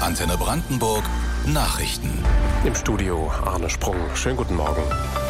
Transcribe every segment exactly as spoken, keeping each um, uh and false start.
Antenne Brandenburg Nachrichten. Im Studio Arne Sprung. Schönen guten Morgen.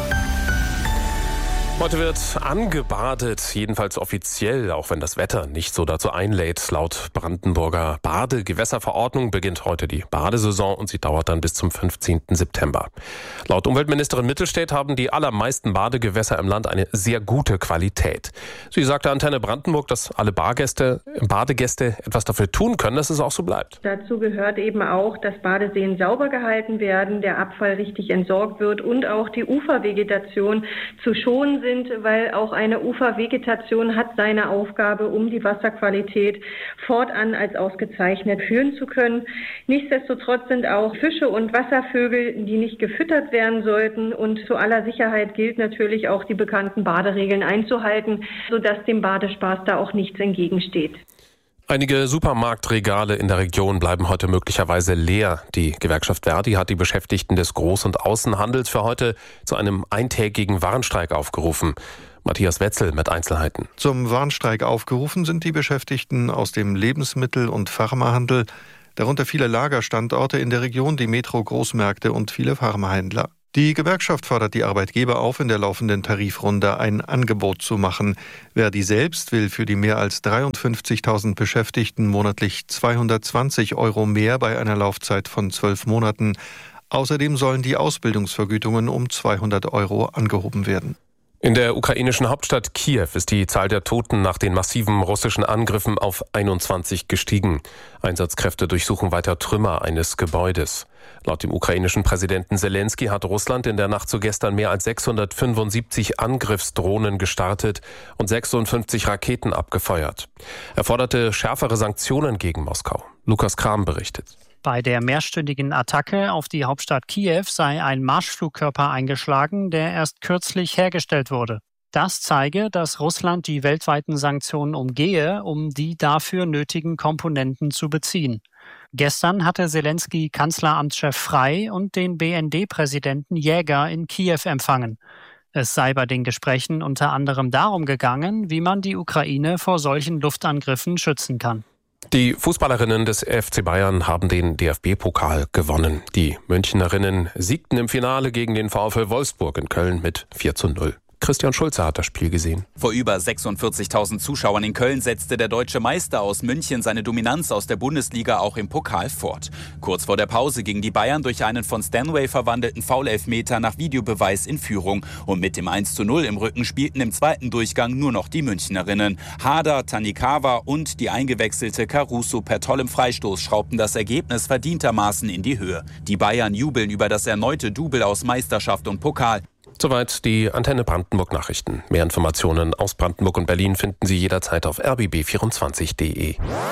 Heute wird angebadet, jedenfalls offiziell, auch wenn das Wetter nicht so dazu einlädt. Laut Brandenburger Badegewässerverordnung beginnt heute die Badesaison und sie dauert dann bis zum fünfzehnten September. Laut Umweltministerin Mittelstädt haben die allermeisten Badegewässer im Land eine sehr gute Qualität. Sie sagte Antenne Brandenburg, dass alle Badegäste, Badegäste etwas dafür tun können, dass es auch so bleibt. Dazu gehört eben auch, dass Badeseen sauber gehalten werden, der Abfall richtig entsorgt wird und auch die Ufervegetation zu schonen sind, weil auch eine Ufervegetation hat seine Aufgabe, um die Wasserqualität fortan als ausgezeichnet führen zu können. Nichtsdestotrotz sind auch Fische und Wasservögel, die nicht gefüttert werden sollten, und zu aller Sicherheit gilt natürlich auch, die bekannten Baderegeln einzuhalten, sodass dem Badespaß da auch nichts entgegensteht. Einige Supermarktregale in der Region bleiben heute möglicherweise leer. Die Gewerkschaft Verdi hat die Beschäftigten des Groß- und Außenhandels für heute zu einem eintägigen Warnstreik aufgerufen. Matthias Wetzel mit Einzelheiten. Zum Warnstreik aufgerufen sind die Beschäftigten aus dem Lebensmittel- und Pharmahandel, darunter viele Lagerstandorte in der Region, die Metro-Großmärkte und viele Pharmahändler. Die Gewerkschaft fordert die Arbeitgeber auf, in der laufenden Tarifrunde ein Angebot zu machen. Verdi selbst will für die mehr als dreiundfünfzigtausend Beschäftigten monatlich zweihundertzwanzig Euro mehr bei einer Laufzeit von zwölf Monaten. Außerdem sollen die Ausbildungsvergütungen um zweihundert Euro angehoben werden. In der ukrainischen Hauptstadt Kiew ist die Zahl der Toten nach den massiven russischen Angriffen auf einundzwanzig gestiegen. Einsatzkräfte durchsuchen weiter Trümmer eines Gebäudes. Laut dem ukrainischen Präsidenten Selensky hat Russland in der Nacht zu gestern mehr als sechshundertfünfundsiebzig Angriffsdrohnen gestartet und sechsundfünfzig Raketen abgefeuert. Er forderte schärfere Sanktionen gegen Moskau. Lukas Kram berichtet. Bei der mehrstündigen Attacke auf die Hauptstadt Kiew sei ein Marschflugkörper eingeschlagen, der erst kürzlich hergestellt wurde. Das zeige, dass Russland die weltweiten Sanktionen umgehe, um die dafür nötigen Komponenten zu beziehen. Gestern hatte Selensky Kanzleramtschef Frey und den B N D-Präsidenten Jäger in Kiew empfangen. Es sei bei den Gesprächen unter anderem darum gegangen, wie man die Ukraine vor solchen Luftangriffen schützen kann. Die Fußballerinnen des F C Bayern haben den D F B-Pokal gewonnen. Die Münchnerinnen siegten im Finale gegen den VfL Wolfsburg in Köln mit vier zu null. Christian Schulze hat das Spiel gesehen. Vor über sechsundvierzigtausend Zuschauern in Köln setzte der deutsche Meister aus München seine Dominanz aus der Bundesliga auch im Pokal fort. Kurz vor der Pause gingen die Bayern durch einen von Stanway verwandelten Foul-Elfmeter nach Videobeweis in Führung. Und mit dem eins zu null im Rücken spielten im zweiten Durchgang nur noch die Münchnerinnen. Hader, Tanikawa und die eingewechselte Caruso per tollem Freistoß schraubten das Ergebnis verdientermaßen in die Höhe. Die Bayern jubeln über das erneute Double aus Meisterschaft und Pokal. Soweit die Antenne Brandenburg Nachrichten. Mehr Informationen aus Brandenburg und Berlin finden Sie jederzeit auf r b b vierundzwanzig punkt d e.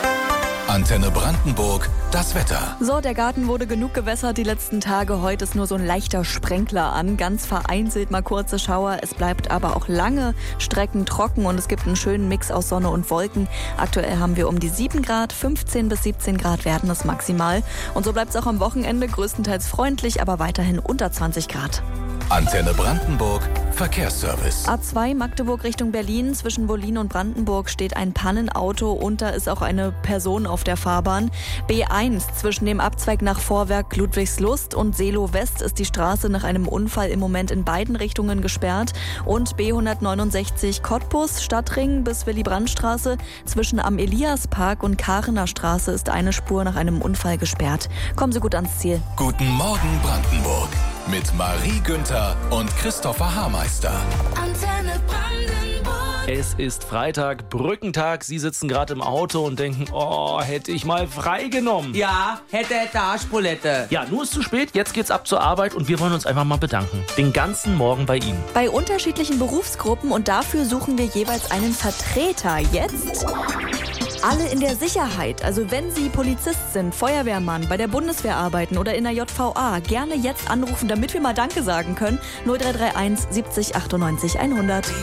Antenne Brandenburg, das Wetter. So, der Garten wurde genug gewässert die letzten Tage. Heute ist nur so ein leichter Sprenkler an. Ganz vereinzelt mal kurze Schauer. Es bleibt aber auch lange Strecken trocken und es gibt einen schönen Mix aus Sonne und Wolken. Aktuell haben wir um die sieben Grad, fünfzehn bis siebzehn Grad werden es maximal. Und so bleibt es auch am Wochenende größtenteils freundlich, aber weiterhin unter zwanzig Grad. Antenne Brandenburg, Verkehrsservice. A zwei Magdeburg Richtung Berlin. Zwischen Wollin und Brandenburg steht ein Pannenauto und da ist auch eine Person auf der Fahrbahn. B eins zwischen dem Abzweig nach Vorwerk Ludwigslust und Seelow West ist die Straße nach einem Unfall im Moment in beiden Richtungen gesperrt. Und B hundertneunundsechzig Cottbus Stadtring bis Willy-Brandt-Straße zwischen am Eliaspark und Karener Straße ist eine Spur nach einem Unfall gesperrt. Kommen Sie gut ans Ziel. Guten Morgen Brandenburg mit Marie Günther und Christopher Haarmeister. Antenne Brandenburg. Es ist Freitag, Brückentag. Sie sitzen gerade im Auto und denken, oh, hätte ich mal freigenommen. Ja, hätte, hätte Arschbulette. Ja, nur ist zu spät. Jetzt geht's ab zur Arbeit und wir wollen uns einfach mal bedanken. Den ganzen Morgen bei Ihnen. Bei unterschiedlichen Berufsgruppen und dafür suchen wir jeweils einen Vertreter. Jetzt alle in der Sicherheit. Also wenn Sie Polizist sind, Feuerwehrmann, bei der Bundeswehr arbeiten oder in der J V A, gerne jetzt anrufen, damit wir mal Danke sagen können. null drei drei eins siebzig achtundneunzig hundert.